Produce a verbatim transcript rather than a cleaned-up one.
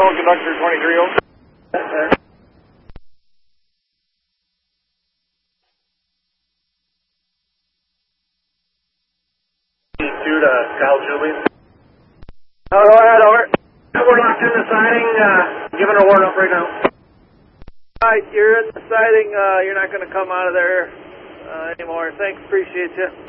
Control, conductor twenty-three oh. Two to Kyle Julian. Oh, go ahead, over. We're locked in the siding, uh, giving a warning up right now. Alright, you're in the siding, uh, you're not going to come out of there uh, anymore. Thanks, appreciate you.